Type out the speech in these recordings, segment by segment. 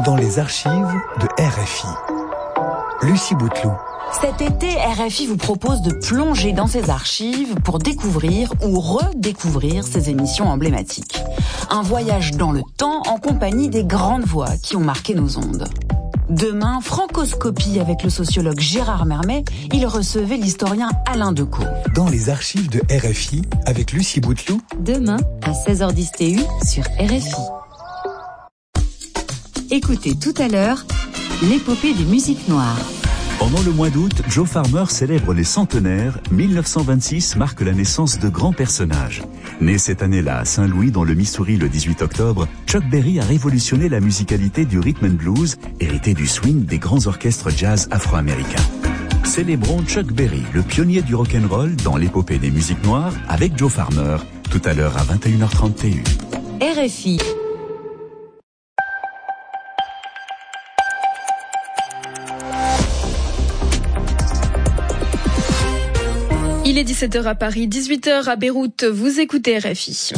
dans les archives de RFI. Lucie Bouteloup. Cet été, RFI vous propose de plonger dans ses archives pour découvrir ou redécouvrir ses émissions emblématiques. Un voyage dans le temps en compagnie des grandes voix qui ont marqué nos ondes. Demain, Francoscopie avec le sociologue Gérard Mermet, il recevait l'historien Alain Decaux. Dans les archives de RFI avec Lucie Bouteloup. Demain, à 16h10 TU sur RFI. Écoutez tout à l'heure l'épopée des musiques noires. Pendant le mois d'août, Joe Farmer célèbre les centenaires. 1926 marque la naissance de grands personnages. Né cette année-là à Saint-Louis, dans le Missouri, le 18 octobre, Chuck Berry a révolutionné la musicalité du rhythm and blues, hérité du swing des grands orchestres jazz afro-américains. Célébrons Chuck Berry, le pionnier du rock'n'roll, dans l'épopée des musiques noires, avec Joe Farmer, tout à l'heure à 21h30 TU. RFI. Il est 17h à Paris, 18h à Beyrouth. Vous écoutez RFI.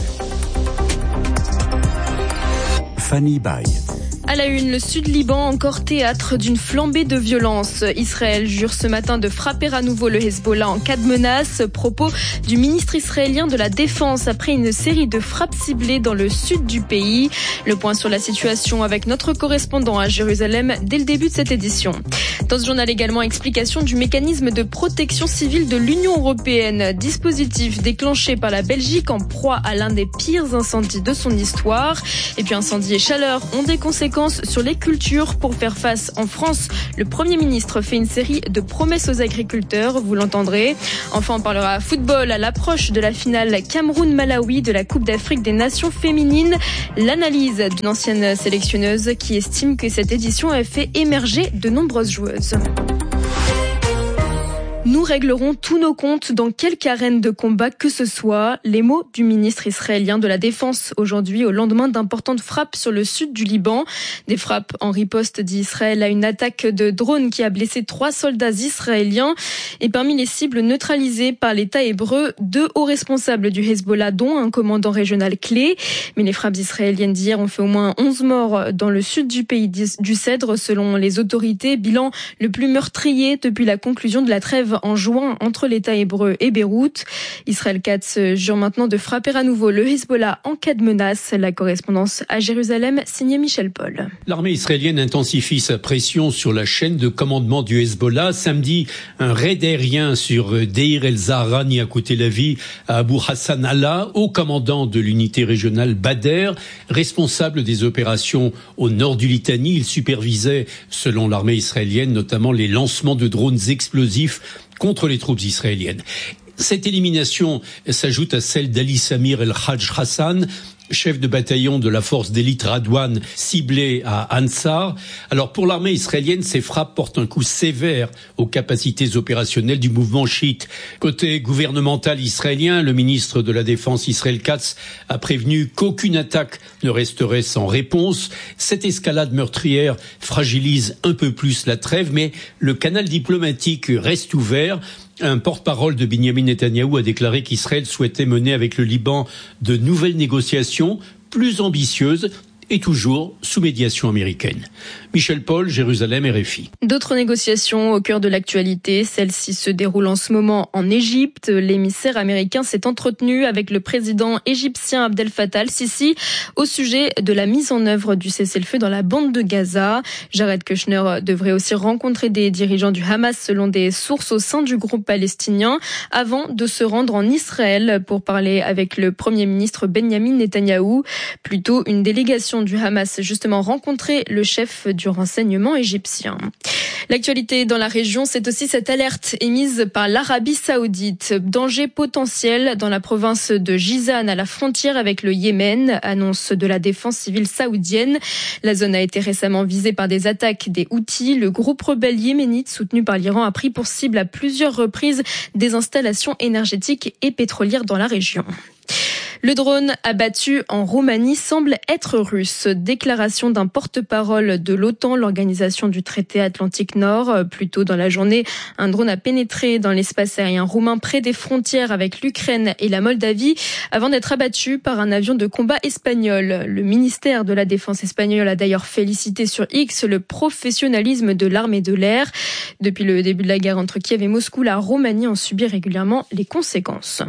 Fanny Baye. À la une, le Sud-Liban encore théâtre d'une flambée de violence. Israël jure ce matin de frapper à nouveau le Hezbollah en cas de menace. Propos du ministre israélien de la Défense après une série de frappes ciblées dans le sud du pays. Le point sur la situation avec notre correspondant à Jérusalem dès le début de cette édition. Dans ce journal également, explication du mécanisme de protection civile de l'Union européenne. Dispositif déclenché par la Belgique en proie à l'un des pires incendies de son histoire. Et puis incendie et chaleur ont des conséquences sur les cultures. Pour faire face en France, le Premier ministre fait une série de promesses aux agriculteurs, vous l'entendrez. Enfin, on parlera football à l'approche de la finale Cameroun-Malawi de la Coupe d'Afrique des Nations féminines. L'analyse d'une ancienne sélectionneuse qui estime que cette édition a fait émerger de nombreuses joueuses. Nous réglerons tous nos comptes dans quelque arène de combat que ce soit. Les mots du ministre israélien de la Défense aujourd'hui au lendemain d'importantes frappes sur le sud du Liban. Des frappes en riposte d'Israël à une attaque de drone qui a blessé 3 soldats israéliens. Et parmi les cibles neutralisées par l'État hébreu, 2 hauts responsables du Hezbollah, dont un commandant régional clé. Mais les frappes israéliennes d'hier ont fait au moins 11 morts dans le sud du pays du Cèdre, selon les autorités. Bilan le plus meurtrier depuis la conclusion de la trêve en juin entre l'État hébreu et Beyrouth. Israël Katz jure maintenant de frapper à nouveau le Hezbollah en cas de menace. La correspondance à Jérusalem, signée Michel Paul. L'armée israélienne intensifie sa pression sur la chaîne de commandement du Hezbollah. Samedi, un raid aérien sur Deir el-Zahrani à côté de la ville à Abu Hassan Allah, haut commandant de l'unité régionale Bader, responsable des opérations au nord du Litanie. Il supervisait, selon l'armée israélienne, notamment les lancements de drones explosifs contre les troupes israéliennes. Cette élimination s'ajoute à celle d'Ali Samir el-Hajj Hassan, chef de bataillon de la force d'élite Radwan, ciblé à Ansar. Alors pour l'armée israélienne, ces frappes portent un coup sévère aux capacités opérationnelles du mouvement chiite. Côté gouvernemental israélien, le ministre de la Défense Israël Katz a prévenu qu'aucune attaque ne resterait sans réponse. Cette escalade meurtrière fragilise un peu plus la trêve, mais le canal diplomatique reste ouvert. Un porte-parole de Benyamin Netanyahou a déclaré qu'Israël souhaitait mener avec le Liban de nouvelles négociations plus ambitieuses et toujours sous médiation américaine. Michel Paul, Jérusalem, RFI. D'autres négociations au cœur de l'actualité, celle-ci se déroule en ce moment en Égypte. L'émissaire américain s'est entretenu avec le président égyptien Abdel Fattah al-Sisi au sujet de la mise en œuvre du cessez-le-feu dans la bande de Gaza. Jared Kushner devrait aussi rencontrer des dirigeants du Hamas selon des sources au sein du groupe palestinien avant de se rendre en Israël pour parler avec le Premier ministre Benyamin Netanyahou. Plutôt une délégation du Hamas justement rencontré le chef du renseignement égyptien. L'actualité dans la région, c'est aussi cette alerte émise par l'Arabie Saoudite. Danger potentiel dans la province de Jizan à la frontière avec le Yémen, annonce de la défense civile saoudienne. La zone a été récemment visée par des attaques des Houthis. Le groupe rebelle yéménite soutenu par l'Iran a pris pour cible à plusieurs reprises des installations énergétiques et pétrolières dans la région. Le drone abattu en Roumanie semble être russe. Déclaration d'un porte-parole de l'OTAN, l'organisation du traité Atlantique Nord. Plus tôt dans la journée, un drone a pénétré dans l'espace aérien roumain près des frontières avec l'Ukraine et la Moldavie avant d'être abattu par un avion de combat espagnol. Le ministère de la Défense espagnol a d'ailleurs félicité sur X le professionnalisme de l'armée de l'air. Depuis le début de la guerre entre Kiev et Moscou, la Roumanie en subit régulièrement les conséquences.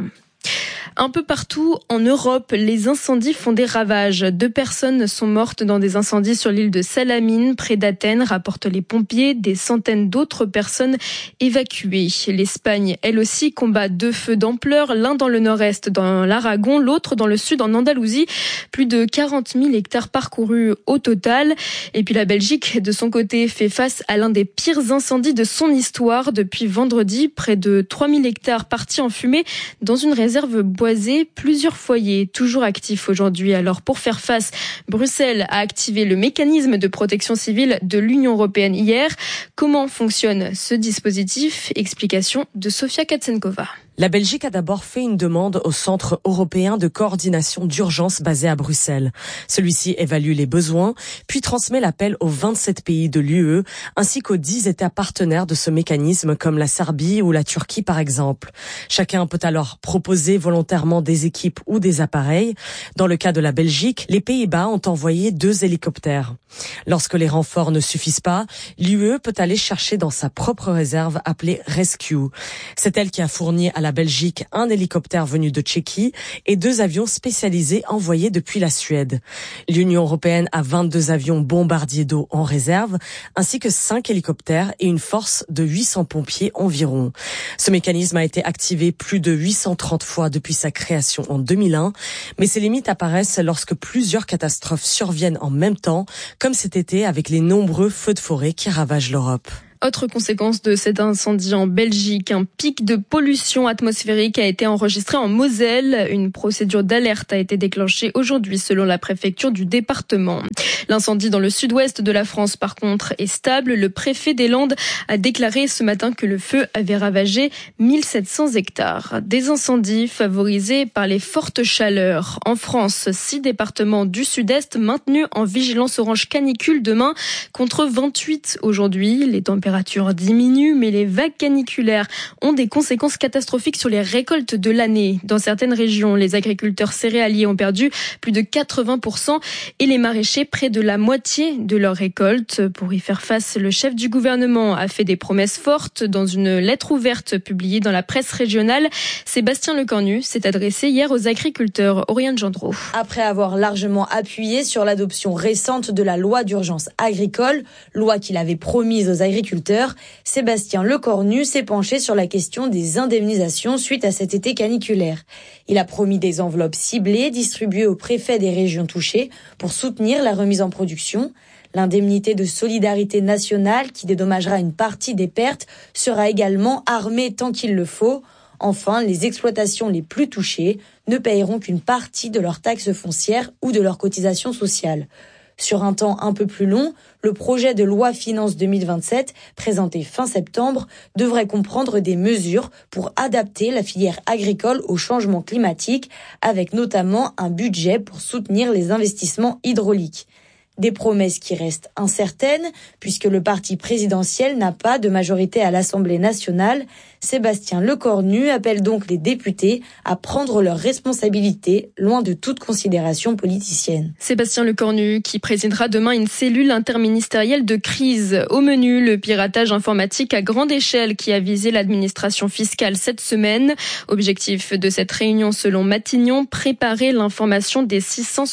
Un peu partout en Europe, les incendies font des ravages. 2 personnes sont mortes dans des incendies sur l'île de Salamine, près d'Athènes, rapportent les pompiers. Des centaines d'autres personnes évacuées. L'Espagne, elle aussi, combat 2 feux d'ampleur, l'un dans le nord-est, dans l'Aragon, l'autre dans le sud, en Andalousie. Plus de 40 000 hectares parcourus au total. Et puis la Belgique, de son côté, fait face à l'un des pires incendies de son histoire. Depuis vendredi, près de 3 000 hectares partis en fumée dans une réserve boisée. Plusieurs foyers toujours actifs aujourd'hui. Alors pour faire face, Bruxelles a activé le mécanisme de protection civile de l'Union européenne hier. Comment fonctionne ce dispositif ? Explication de Sofia Katsenkova. La Belgique a d'abord fait une demande au Centre européen de coordination d'urgence basé à Bruxelles. Celui-ci évalue les besoins, puis transmet l'appel aux 27 pays de l'UE, ainsi qu'aux 10 États partenaires de ce mécanisme, comme la Serbie ou la Turquie par exemple. Chacun peut alors proposer volontairement des équipes ou des appareils. Dans le cas de la Belgique, les Pays-Bas ont envoyé 2 hélicoptères. Lorsque les renforts ne suffisent pas, l'UE peut aller chercher dans sa propre réserve appelée Rescue. C'est elle qui a fourni à la Belgique un hélicoptère venu de Tchéquie et 2 avions spécialisés envoyés depuis la Suède. L'Union européenne a 22 avions bombardiers d'eau en réserve, ainsi que 5 hélicoptères et une force de 800 pompiers environ. Ce mécanisme a été activé plus de 830 fois depuis sa création en 2001, mais ses limites apparaissent lorsque plusieurs catastrophes surviennent en même temps, comme cet été avec les nombreux feux de forêt qui ravagent l'Europe. Autre conséquence de cet incendie en Belgique, un pic de pollution atmosphérique a été enregistré en Moselle. Une procédure d'alerte a été déclenchée aujourd'hui selon la préfecture du département. L'incendie dans le sud-ouest de la France, par contre, est stable. Le préfet des Landes a déclaré ce matin que le feu avait ravagé 1700 hectares. Des incendies favorisés par les fortes chaleurs. En France, 6 départements du sud-est maintenus en vigilance orange canicule demain contre 28 aujourd'hui. Les températures diminuent, mais les vagues caniculaires ont des conséquences catastrophiques sur les récoltes de l'année. Dans certaines régions, les agriculteurs céréaliers ont perdu plus de 80% et les maraîchers près de la moitié de leur récolte. Pour y faire face, le chef du gouvernement a fait des promesses fortes. Dans une lettre ouverte publiée dans la presse régionale, Sébastien Lecornu s'est adressé hier aux agriculteurs. Oriane Gendreau. Après avoir largement appuyé sur l'adoption récente de la loi d'urgence agricole, loi qu'il avait promise aux agriculteurs, Sébastien Lecornu s'est penché sur la question des indemnisations suite à cet été caniculaire. Il a promis des enveloppes ciblées distribuées aux préfets des régions touchées pour soutenir la remise en production. L'indemnité de solidarité nationale qui dédommagera une partie des pertes sera également armée tant qu'il le faut. Enfin, les exploitations les plus touchées ne paieront qu'une partie de leurs taxes foncières ou de leurs cotisations sociales. Sur un temps un peu plus long, le projet de loi Finances 2027, présenté fin septembre, devrait comprendre des mesures pour adapter la filière agricole au changement climatique, avec notamment un budget pour soutenir les investissements hydrauliques. Des promesses qui restent incertaines, puisque le parti présidentiel n'a pas de majorité à l'Assemblée nationale. Sébastien Lecornu appelle donc les députés à prendre leurs responsabilités, loin de toute considération politicienne. Sébastien Lecornu qui présidera demain une cellule interministérielle de crise. Au menu, le piratage informatique à grande échelle qui a visé l'administration fiscale cette semaine. Objectif de cette réunion selon Matignon, préparer l'information des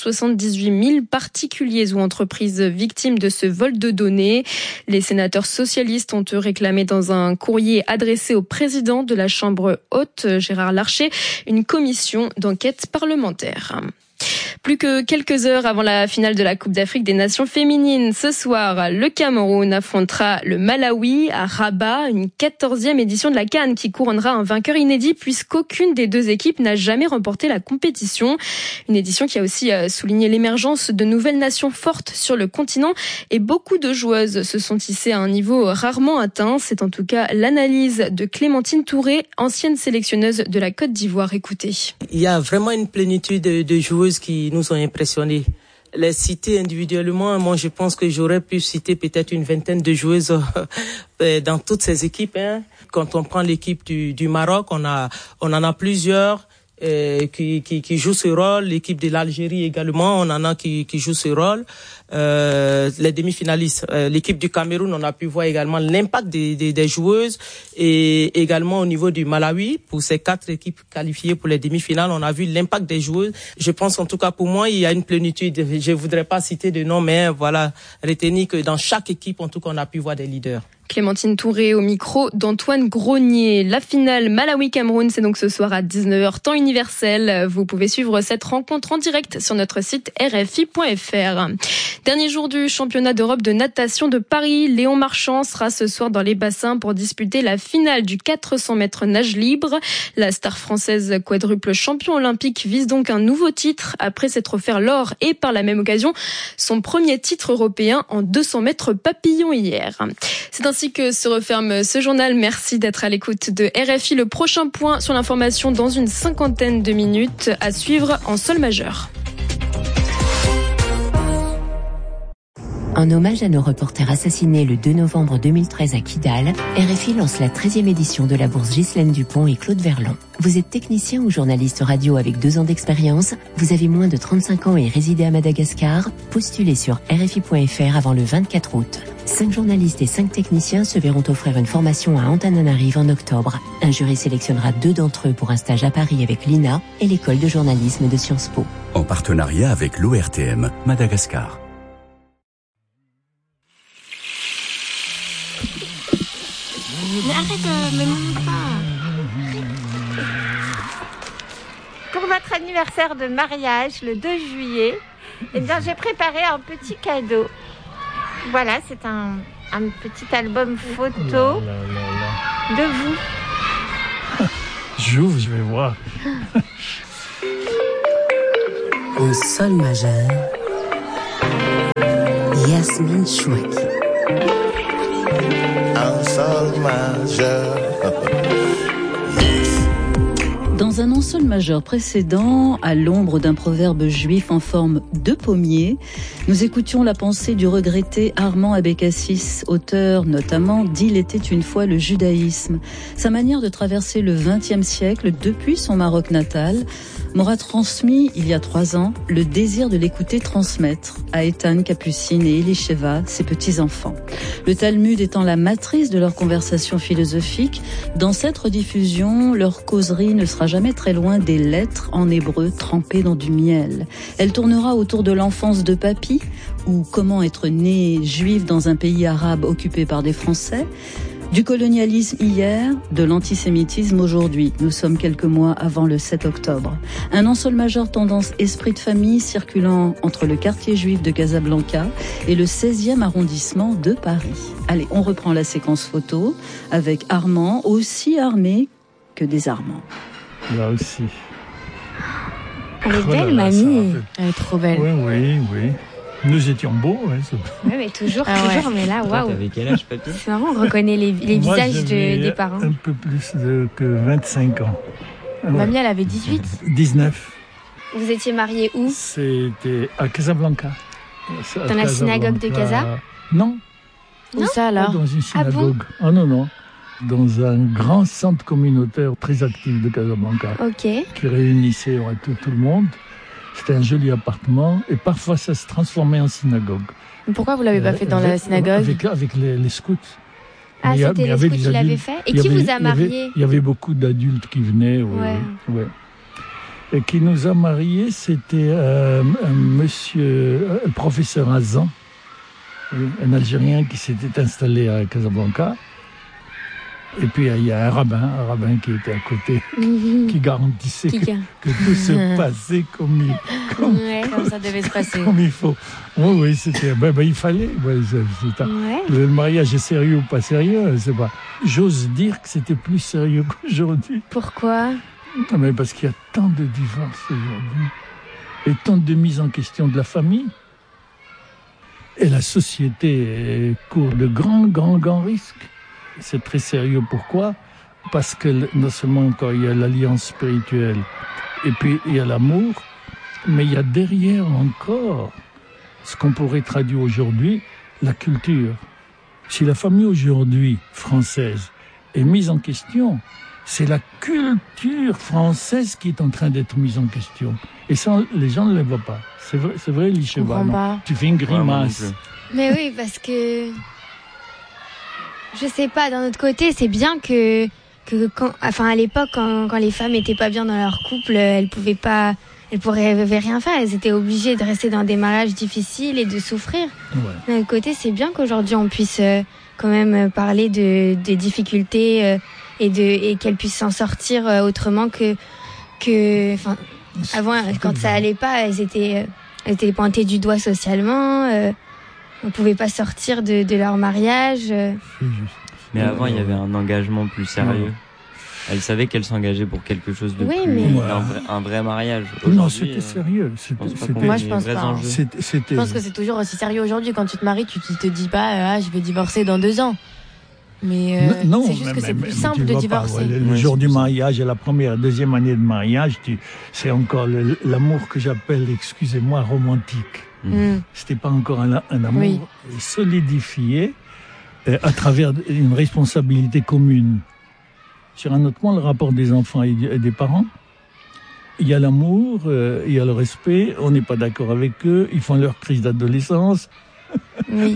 678 000 particuliers ou entreprises victimes de ce vol de données. Les sénateurs socialistes ont réclamé dans un courrier adressé au président de la Chambre haute, Gérard Larcher, une commission d'enquête parlementaire. Plus que quelques heures avant la finale de la Coupe d'Afrique des Nations féminines, ce soir, le Cameroun affrontera le Malawi à Rabat, une 14e édition de la CAN qui couronnera un vainqueur inédit puisqu'aucune des deux équipes n'a jamais remporté la compétition. Une édition qui a aussi souligné l'émergence de nouvelles nations fortes sur le continent et beaucoup de joueuses se sont hissées à un niveau rarement atteint. C'est en tout cas l'analyse de Clémentine Touré, ancienne sélectionneuse de la Côte d'Ivoire. Écoutez. Il y a vraiment une plénitude de joueuses qui nous ont impressionnés. Les citer individuellement, moi je pense que j'aurais pu citer peut-être une vingtaine de joueuses dans toutes ces équipes. Quand on prend l'équipe du Maroc, on en a plusieurs qui jouent ce rôle. L'équipe de l'Algérie également, on en a qui jouent ce rôle. Les demi-finalistes, l'équipe du Cameroun, on a pu voir également l'impact des joueuses, et également au niveau du Malawi, pour ces 4 équipes qualifiées pour les demi-finales, on a vu l'impact des joueuses. Je pense en tout cas pour moi, il y a une plénitude. Je voudrais pas citer de nom, mais voilà, retenez que dans chaque équipe, en tout cas, on a pu voir des leaders. Clémentine Touré au micro d'Antoine Gronier. La finale Malawi-Cameroun, c'est donc ce soir à 19h, temps universel. Vous pouvez suivre cette rencontre en direct sur notre site rfi.fr. Dernier jour du championnat d'Europe de natation de Paris. Léon Marchand sera ce soir dans les bassins pour disputer la finale du 400 mètres nage libre. La star française quadruple champion olympique vise donc un nouveau titre après s'être offert l'or et par la même occasion son premier titre européen en 200 mètres papillon hier. C'est ainsi que se referme ce journal. Merci d'être à l'écoute de RFI. Le prochain point sur l'information dans une 50aine de minutes à suivre en sol majeur. En hommage à nos reporters assassinés le 2 novembre 2013 à Kidal, RFI lance la 13e édition de la bourse Ghislaine Dupont et Claude Verlon. Vous êtes technicien ou journaliste radio avec 2 ans d'expérience, vous avez moins de 35 ans et résidez à Madagascar, postulez sur RFI.fr avant le 24 août. 5 journalistes et 5 techniciens se verront offrir une formation à Antananarive en octobre. Un jury sélectionnera 2 d'entre eux pour un stage à Paris avec l'INA et l'école de journalisme de Sciences Po. En partenariat avec l'ORTM Madagascar. Mais arrête, me montre pas. Pour notre anniversaire de mariage, le 2 juillet, eh bien, j'ai préparé un petit cadeau. Voilà, c'est un petit album photo de vous. J'ouvre, je vais voir. En sol majeur, Yasmine Chouaki. En sol majeur. Dans un en-sol majeur précédent, à l'ombre d'un proverbe juif en forme de pommier, nous écoutions la pensée du regretté Armand Abécassis, auteur notamment d'Il était une fois le judaïsme. Sa manière de traverser le XXe siècle depuis son Maroc natal m'aura transmis, il y a 3 ans, le désir de l'écouter transmettre à Ethan, Capucine et Elisheva, ses petits-enfants. Le Talmud étant la matrice de leur conversation philosophique, dans cette rediffusion, leur causerie ne sera jamais très loin des lettres en hébreu trempées dans du miel. Elle tournera autour de l'enfance de Papy, ou comment être né juif dans un pays arabe occupé par des Français, du colonialisme hier, de l'antisémitisme aujourd'hui. Nous sommes quelques mois avant le 7 octobre. Un en-sol majeur tendance esprit de famille circulant entre le quartier juif de Casablanca et le 16e arrondissement de Paris. Allez, on reprend la séquence photo avec Armand, aussi armé que désarmant. Là aussi. Elle est belle, mamie. Elle est trop belle. Oui. Nous étions beaux, ouais. Oui, mais toujours, mais là, waouh. T'avais quel âge, Papy ? C'est marrant, on reconnaît les visages des parents. Un peu plus que 25 ans. Mamie, elle avait 18 ? 19. Vous étiez mariés où ? C'était à Casablanca. Dans la synagogue de Casa ? Non. Où ça, alors ? Dans une synagogue. Ah bon ? Non. Dans un grand centre communautaire très actif de Casablanca. Ok. Qui réunissait tout le monde. C'était un joli appartement et parfois ça se transformait en synagogue. Pourquoi vous l'avez pas fait dans la synagogue ? Avec les scouts. Ah, c'était les scouts qui l'avaient fait ? Et qui vous a mariés ? Il y avait beaucoup d'adultes qui venaient. Ouais. Et qui nous a mariés, c'était un monsieur, un professeur Azan, un Algérien qui s'était installé à Casablanca. Et puis il y a un rabbin qui était à côté, qui garantissait que tout se passait comme ça devait se passer. Comme il faut. Oui, c'était. Il fallait. Le mariage est sérieux ou pas sérieux, c'est pas. J'ose dire que c'était plus sérieux qu'aujourd'hui. Pourquoi ? Mais parce qu'il y a tant de divorces aujourd'hui et tant de mise en question de la famille. Et la société court de grands risques. C'est très sérieux. Pourquoi ? Parce que non seulement encore il y a l'alliance spirituelle et puis il y a l'amour, mais il y a derrière encore ce qu'on pourrait traduire aujourd'hui, la culture. Si la famille aujourd'hui française est mise en question, c'est la culture française qui est en train d'être mise en question. Et ça, les gens ne le voient pas. C'est vrai, Licheva. Tu fais une grimace. Mais oui, parce que... Je sais pas, d'un autre côté, c'est bien que à l'époque, quand les femmes étaient pas bien dans leur couple, elles pourraient rien faire. Elles étaient obligées de rester dans des mariages difficiles et de souffrir. Ouais. D'un autre côté, c'est bien qu'aujourd'hui on puisse quand même parler des difficultés et qu'elles puissent s'en sortir autrement que avant, quand ça allait pas, elles étaient pointées du doigt socialement. On pouvait pas sortir de leur mariage. Mais avant, il y avait un engagement plus sérieux. Elle savait qu'elle s'engageait pour quelque chose de un vrai mariage. Non, c'était sérieux. Moi, je pense pas. Je pense que c'est toujours aussi sérieux aujourd'hui. Quand tu te maries, tu te dis pas, je vais divorcer dans 2 ans. Mais c'est juste que c'est plus simple de divorcer. Le jour du mariage et la première, deuxième année de mariage, c'est encore l'amour que j'appelle, excusez-moi, romantique. C'était pas encore un amour solidifié à travers une responsabilité commune. Sur un autre point, le rapport des enfants et des parents, il y a l'amour, il y a le respect, on n'est pas d'accord avec eux, ils font leur crise d'adolescence. Oui.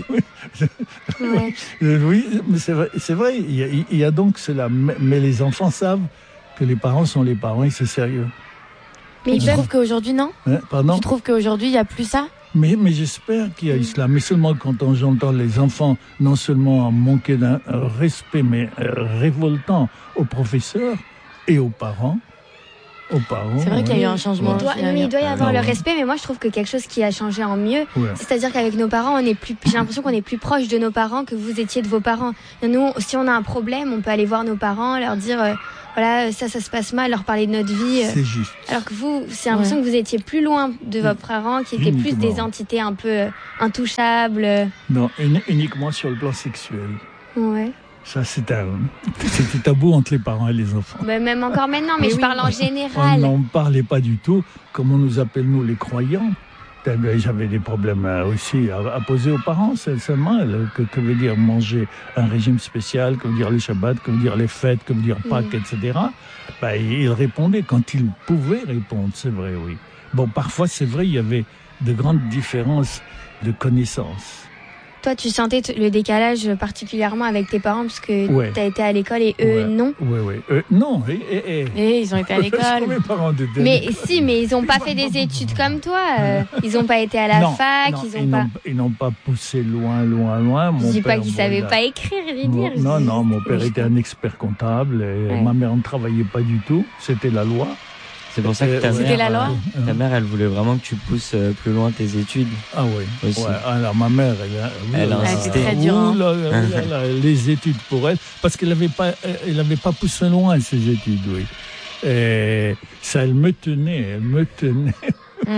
Oui, mais c'est vrai, il y a donc cela. Mais les enfants savent que les parents sont les parents et c'est sérieux. Mais tu trouves qu'aujourd'hui, non ? Pardon ? Tu trouves qu'aujourd'hui, il n'y a plus ça ? Mais j'espère qu'il y a eu cela. Mais seulement quand j'entends les enfants non seulement manquer d'un respect, mais révoltant aux professeurs et aux parents. C'est vrai qu'il y a eu un changement. Il doit y avoir le respect, mais moi je trouve que quelque chose qui a changé en mieux, c'est-à-dire qu'avec nos parents, j'ai l'impression qu'on est plus proche de nos parents que vous étiez de vos parents. Nous, si on a un problème, on peut aller voir nos parents, leur dire voilà, ça se passe mal, leur parler de notre vie. C'est juste. Alors que vous, c'est l'impression que vous étiez plus loin de vos parents, qui étaient plus des entités un peu intouchables. Non, uniquement sur le plan sexuel. Ouais. Ça, c'était tabou entre les parents et les enfants. Même encore maintenant, mais je parle en général. On n'en parlait pas du tout, comme on nous appelle, nous, les croyants. J'avais des problèmes aussi à poser aux parents, seulement. Que veut dire manger un régime spécial, que veut dire les Shabbats, que veut dire les fêtes, que veut dire Pâques, etc. Ils répondaient quand ils pouvaient répondre, c'est vrai, oui. Bon, parfois, c'est vrai, il y avait de grandes différences de connaissances. Toi, tu sentais le décalage particulièrement avec tes parents parce que tu as été à l'école et eux, non ? Oui. Non, ils ont été à l'école. Mais ils n'ont pas fait des études comme toi. Ils n'ont pas été à la fac. Ils n'ont pas poussé loin. Je dis pas qu'ils ne savaient pas écrire ni lire. Non, mon père était un expert comptable et ma mère ne travaillait pas du tout. C'était la loi. C'est pour ça que ta mère, elle voulait vraiment que tu pousses plus loin tes études. Ah oui. Aussi. Ouais, alors ma mère, elle a insisté. Très dur. Les études pour elle, parce qu'elle n'avait pas poussé loin ses études, oui. Et ça, elle me tenait.